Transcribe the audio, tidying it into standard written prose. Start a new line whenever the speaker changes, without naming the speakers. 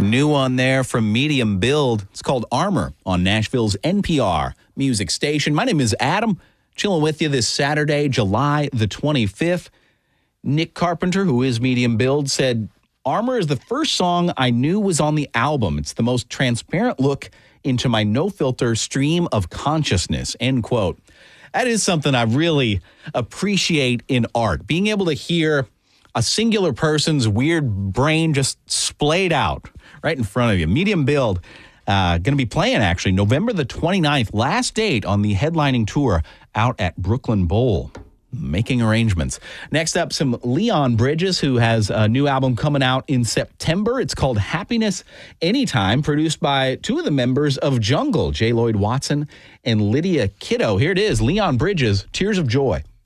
New one there from Medium Build. It's called Armor on Nashville's NPR music station. My name is Adam, chilling with you this Saturday, July the 25th. Nick Carpenter, who is Medium Build, said, Armor is the first song I knew was on the album. It's the most transparent look into my no-filter stream of consciousness, end quote. That is something I really appreciate in art, being able to hear a singular person's weird brain just splayed out right in front of you. Medium Build, going to be playing, actually, November the 29th, last date on the headlining tour out at Brooklyn Bowl. Making arrangements. Next up, some Leon Bridges, who has a new album coming out in September. It's called Happiness Anytime, produced by two of the members of Jungle, J. Lloyd Watson and Lydia Kiddo. Here it is, Leon Bridges, Tears of Joy.